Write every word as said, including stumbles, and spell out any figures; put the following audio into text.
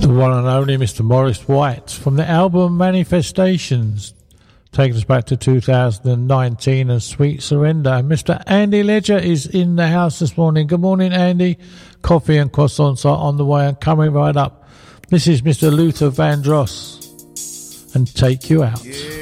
The one and only Mister Morris White from the album Manifestations, taking us back to two thousand nineteen and Sweet Surrender. And Mister Andy Ledger is in the house this morning. Good morning, Andy. Coffee and croissants are on the way and coming right up. This is Mister Luther Vandross and Take You Out. Yeah.